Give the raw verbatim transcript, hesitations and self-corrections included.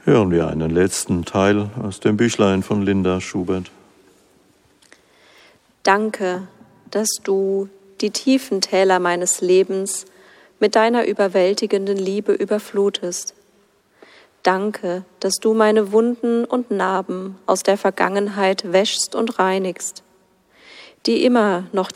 Hören wir einen letzten Teil aus dem Büchlein von Linda Schubert. Danke, dass du die tiefen Täler meines Lebens mit deiner überwältigenden Liebe überflutest. Danke, dass du meine Wunden und Narben aus der Vergangenheit wäschst und reinigst, die immer noch